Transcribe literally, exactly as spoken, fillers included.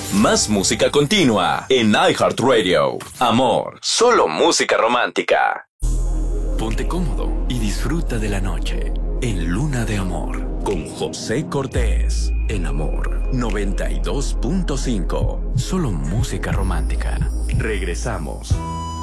Más música continua en iHeartRadio. Amor, solo música romántica. Ponte cómodo y disfruta de la noche en Luna de Amor con José Cortés. En Amor noventa y dos punto cinco. Solo música romántica. Regresamos.